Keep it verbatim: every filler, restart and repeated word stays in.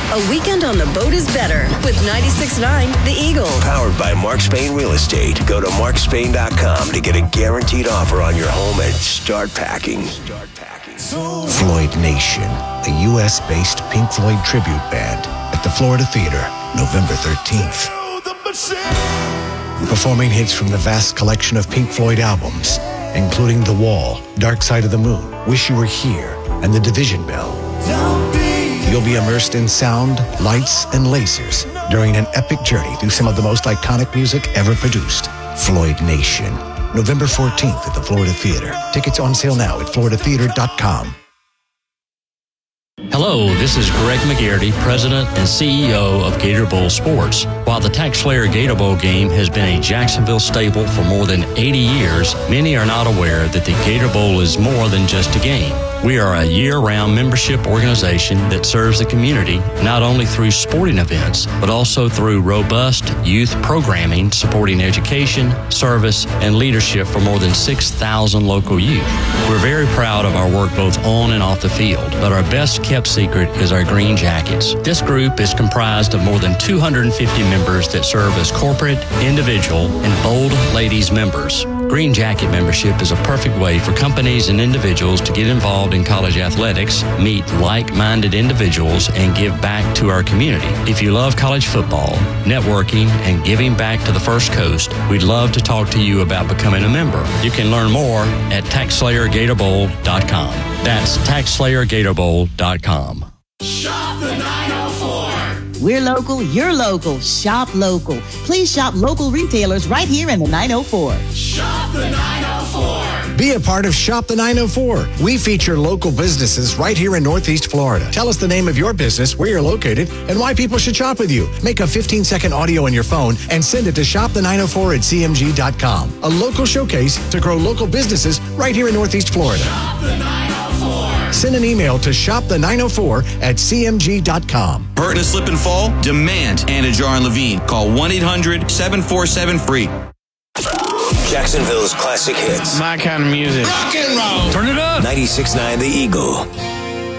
A weekend on the boat is better with ninety-six point nine The Eagle. Powered by Mark Spain Real Estate. Go to mark spain dot com to get a guaranteed offer on your home and start packing. Start packing. Floyd Nation, a U S-based Pink Floyd tribute band at the Florida Theater, November thirteenth. Performing hits from the vast collection of Pink Floyd albums, including The Wall, Dark Side of the Moon, Wish You Were Here, and The Division Bell. You'll be immersed in sound, lights, and lasers during an epic journey through some of the most iconic music ever produced. Floyd Nation, November fourteenth at the Florida Theater. Tickets on sale now at florida theater dot com. Hello, this is Greg McGarity, President and C E O of Gator Bowl Sports. While the TaxSlayer Gator Bowl game has been a Jacksonville staple for more than eighty years, many are not aware that the Gator Bowl is more than just a game. We are a year-round membership organization that serves the community not only through sporting events, but also through robust youth programming supporting education, service, and leadership for more than six thousand local youth. We're very proud of our work both on and off the field, but our best kept secret is our Green Jackets. This group is comprised of more than two hundred fifty members that serve as corporate, individual, and Bold Ladies members. Green Jacket membership is a perfect way for companies and individuals to get involved in college athletics, meet like-minded individuals, and give back to our community. If you love college football, networking, and giving back to the First Coast, we'd love to talk to you about becoming a member. You can learn more at tax slayer gator bowl dot com. That's tax slayer gator bowl dot com. Shop the nine oh four. We're local, you're local. Shop local. Please shop local retailers right here in the nine oh four. Shop the nine oh four. Be a part of Shop the nine oh four. We feature local businesses right here in Northeast Florida. Tell us the name of your business, where you're located, and why people should shop with you. Make a fifteen-second audio on your phone and send it to shop the nine oh four at c m g dot com. A local showcase to grow local businesses right here in Northeast Florida. Shop the nine oh four. Send an email to shop the nine oh four at c m g dot com. Hurt and slip and fall? Demand Anna Jar and Levine. Call one eight hundred seven four seven free. Jacksonville's classic hits. My kind of music. Rock and roll. Turn it up. ninety-six point nine The Eagle.